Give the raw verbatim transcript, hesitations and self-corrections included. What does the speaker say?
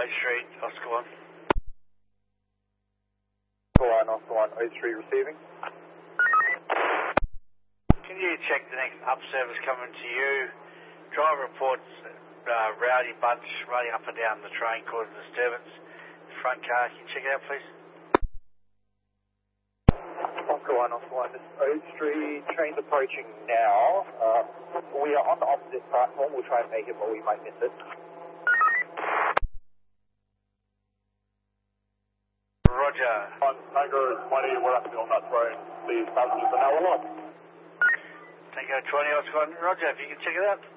O Street, Oscar one. Oscar one, Oscar one, O Street receiving. Can you check the next up service coming to you? Driver reports uh, rowdy bunch running up and down the train causing disturbance. Front car, can you check it out please? Oscar one, Oscar one, this is O Street, train's approaching now. Uh, we are on the opposite platform, we'll try and make it, but we might miss it. Roger. On Tango twenty, we're actually on that train. The passengers are now along. Tango twenty, Oscar one. Roger, if you can check it out.